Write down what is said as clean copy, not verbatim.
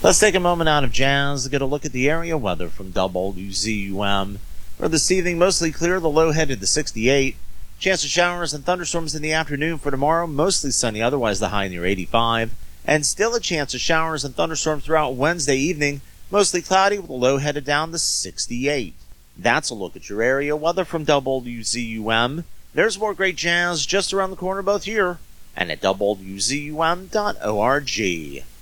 Let's take a moment out of jazz to get a look at the area weather from WZUM. For this evening, mostly clear, the low headed to 68. Chance of showers and thunderstorms in the afternoon. For tomorrow, mostly sunny, otherwise the high near 85. And still a chance of showers and thunderstorms throughout Wednesday evening, mostly cloudy with a low headed down to 68. That's a look at your area weather from WZUM. There's more great jazz just around the corner both here and at WZUM.org.